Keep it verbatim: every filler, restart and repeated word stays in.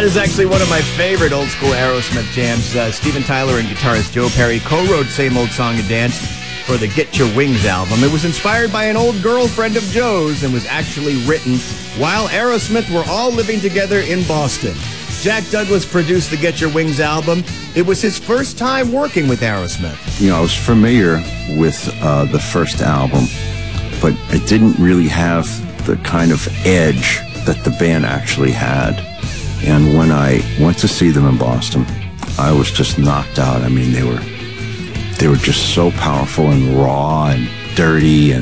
That is actually one of my favorite old school Aerosmith jams. Uh, Steven Tyler and guitarist Joe Perry co-wrote Same Old Song and Dance for the Get Your Wings album. It was inspired by an old girlfriend of Joe's and was actually written while Aerosmith were all living together in Boston. Jack Douglas produced the Get Your Wings album. It was his first time working with Aerosmith. You know, I was familiar with uh, the first album, but it didn't really have the kind of edge that the band actually had. And when I went to see them in Boston, I was just knocked out. I mean, they were they were just so powerful and raw and dirty and